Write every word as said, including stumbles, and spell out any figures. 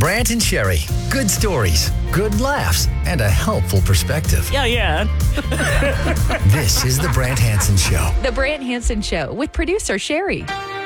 Brant and Sherry. Good stories, good laughs, and a helpful perspective. Yeah, yeah. This is The Brant Hanson Show. The Brant Hanson Show with producer Sherry.